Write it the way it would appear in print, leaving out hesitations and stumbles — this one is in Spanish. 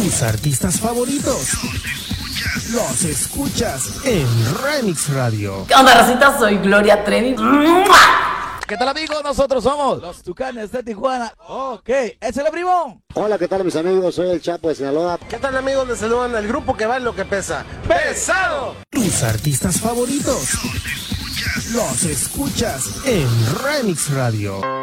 Tus artistas favoritos los escuchas en Remix Radio. ¿Qué onda, racita? Soy Gloria Trevi. ¿Qué tal, amigos? Nosotros somos los Tucanes de Tijuana. Ok, ¡es el primo! Hola, ¿qué tal, mis amigos? Soy el Chapo de Sinaloa. ¿Qué tal, amigos? Les saludan el grupo que va en lo que pesa. ¡Pesado! Tus artistas favoritos los escuchas en Remix Radio.